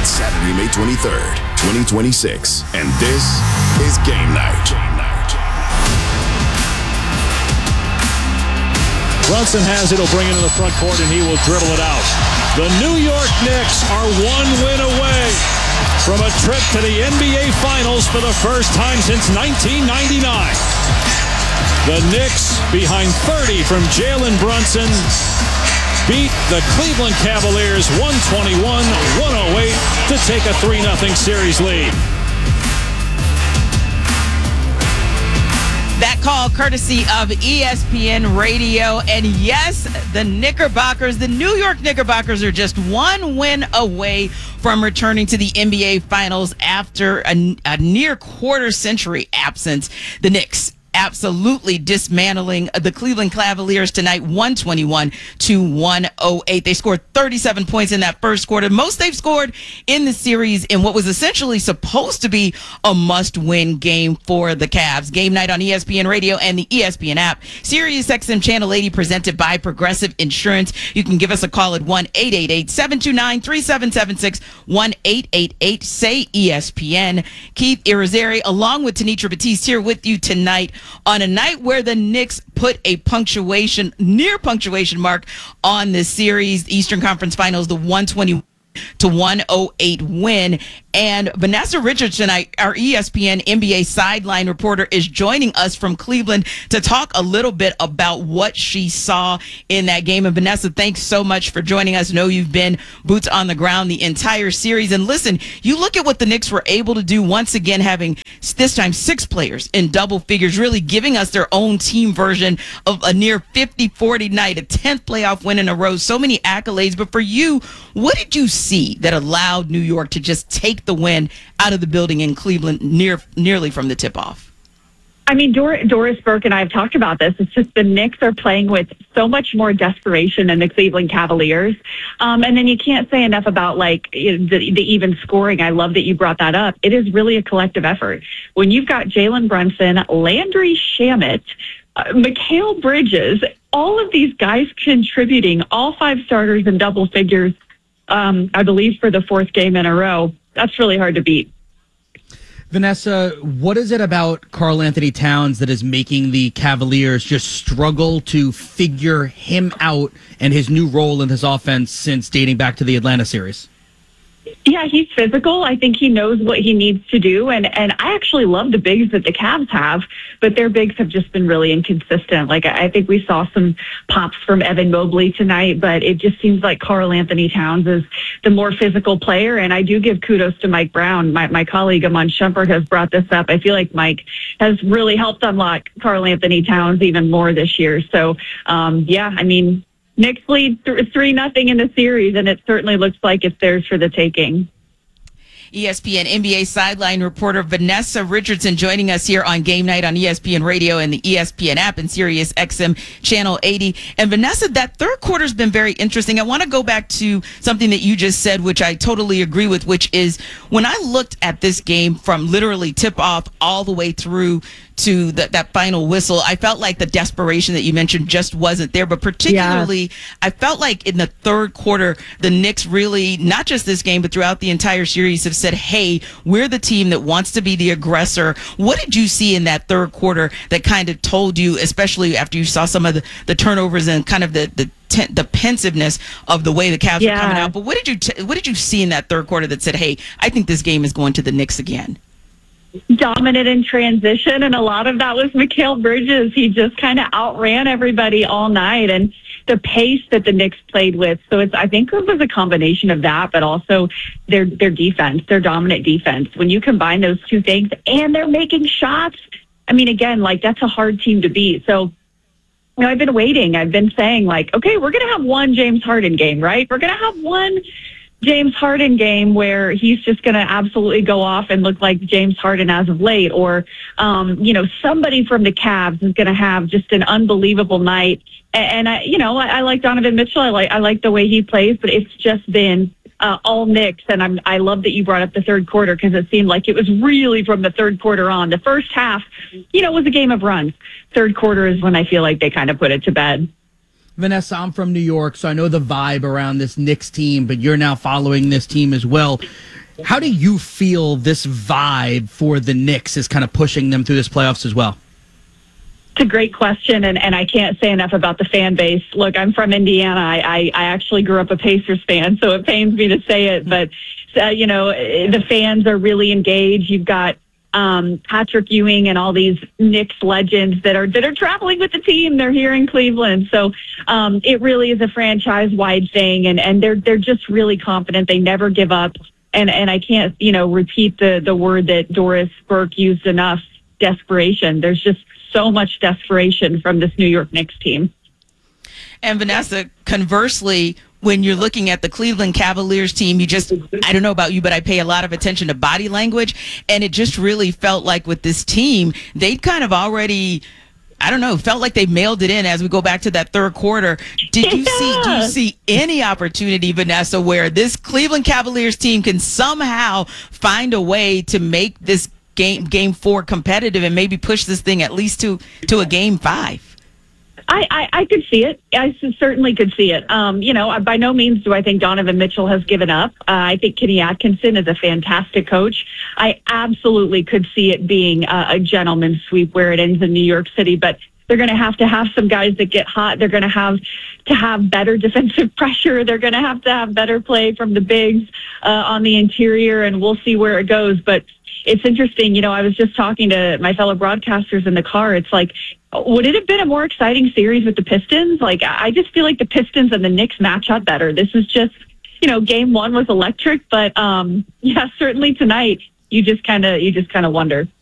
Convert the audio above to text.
It's Saturday, May 23rd, 2026, and this is Game Night. Brunson has it. He'll bring it to the front court, and he will dribble it out. The New York Knicks are one win away from a trip to the NBA Finals for the first time since 1999. The Knicks, behind 30 from Jalen Brunson, beat the Cleveland Cavaliers 121-108 to take a 3-0 series lead. That call courtesy of ESPN Radio. And yes, the Knickerbockers, the New York Knickerbockers, are just one win away from returning to the NBA Finals after a near quarter-century absence. The Knicks absolutely dismantling the Cleveland Cavaliers tonight, 121-108. They scored 37 points in that first quarter, most they've scored in the series in what was essentially supposed to be a must-win game for the Cavs. Game Night on ESPN Radio and the ESPN app. SiriusXM Channel 80, presented by Progressive Insurance. You can give us a call at 1-888-729-3776, 1-888-SAY-ESPN. Keith Irizarry, along with Tenitra Batiste, here with you tonight on a night where the Knicks put a near punctuation mark on this series. The Eastern Conference Finals, the 120-108 win. And Vanessa Richards tonight, our ESPN NBA sideline reporter, is joining us from Cleveland to talk a little bit about what she saw in that game. And Vanessa, thanks so much for joining us. I know you've been boots on the ground the entire series. And listen, you look at what the Knicks were able to do once again, having this time 6 players in double figures, really giving us their own team version of a near 50-40 night, a 10th playoff win in a row, so many accolades. But for you, what did you see that allowed New York to just take the win out of the building in Cleveland nearly from the tip-off? I mean, Doris Burke and I have talked about this. It's just the Knicks are playing with so much more desperation than the Cleveland Cavaliers. And then you can't say enough about, like, the even scoring. I love that you brought that up. It is really a collective effort. When you've got Jalen Brunson, Landry Shamet, Mikal Bridges, all of these guys contributing, all 5 starters in double figures, I believe for the 4th game in a row. That's really hard to beat. Vanessa, what is it about Karl Anthony Towns that is making the Cavaliers just struggle to figure him out and his new role in this offense since dating back to the Atlanta series? Yeah, he's physical. I think he knows what he needs to do. And I actually love the bigs that the Cavs have, but their bigs have just been really inconsistent. Like, I think we saw some pops from Evan Mobley tonight, but it just seems like Karl Anthony Towns is the more physical player. And I do give kudos to Mike Brown. My colleague Amon Shumpert has brought this up. I feel like Mike has really helped unlock Karl Anthony Towns even more this year. So, yeah, I mean, Knicks lead 3-0 in the series, and it certainly looks like it's theirs for the taking. ESPN NBA sideline reporter Vanessa Richardson joining us here on Game Night on ESPN Radio and the ESPN app and Sirius XM Channel 80. And Vanessa, that third quarter has been very interesting. I want to go back to something that you just said, which I totally agree with, which is when I looked at this game from literally tip-off all the way through to that final whistle, I felt like the desperation that you mentioned just wasn't there. But particularly, I felt like in the third quarter, the Knicks really, not just this game, but throughout the entire series, have said, hey, we're the team that wants to be the aggressor. What did you see in that third quarter that kind of told you, especially after you saw some of the turnovers and kind of the pensiveness of the way the Cavs are coming out? But what did you see in that third quarter that said, hey, I think this game is going to the Knicks again? Dominant in transition, and a lot of that was Mikal Bridges. He just kind of outran everybody all night, and the pace that the Knicks played with. So I think it was a combination of that, but also their defense, their dominant defense. When you combine those two things, and they're making shots, I mean, again, like, that's a hard team to beat. So, you know, I've been waiting. I've been saying, like, okay, we're going to have one James Harden game, right? We're going to have one James Harden game where he's just going to absolutely go off and look like James Harden as of late, or, you know, somebody from the Cavs is going to have just an unbelievable night. And I like Donovan Mitchell. I like the way he plays, but it's just been all Knicks. And I love that you brought up the third quarter, because it seemed like it was really from the third quarter on. The first half, you know, was a game of runs. Third quarter is when I feel like they kind of put it to bed. Vanessa, I'm from New York, so I know the vibe around this Knicks team, but you're now following this team as well. How do you feel this vibe for the Knicks is kind of pushing them through this playoffs as well? It's a great question, and I can't say enough about the fan base. Look, I'm from Indiana. I actually grew up a Pacers fan, so it pains me to say it, but the fans are really engaged. You've got Patrick Ewing and all these Knicks legends that are traveling with the team. They're here in Cleveland, so it really is a franchise-wide thing, and they're just really confident. They never give up, and I can't repeat the word that Doris Burke used enough: desperation. There's just so much desperation from this New York Knicks team. And Vanessa, conversely, when you're looking at the Cleveland Cavaliers team, I don't know about you, but I pay a lot of attention to body language. And it just really felt like with this team, they'd kind of already, felt like they mailed it in as we go back to that third quarter. Do you see any opportunity, Vanessa, where this Cleveland Cavaliers team can somehow find a way to make this game 4 competitive and maybe push this thing at least to a game 5? I could see it. I certainly could see it. By no means do I think Donovan Mitchell has given up. I think Kenny Atkinson is a fantastic coach. I absolutely could see it being a gentleman's sweep where it ends in New York City, but they're going to have some guys that get hot. They're going to have better defensive pressure. They're going to have better play from the bigs on the interior, and we'll see where it goes. But it's interesting. I was just talking to my fellow broadcasters in the car. It's like, would it have been a more exciting series with the Pistons? Like, I just feel like the Pistons and the Knicks match up better. This is just, game 1 was electric, but certainly tonight you just kind of wonder.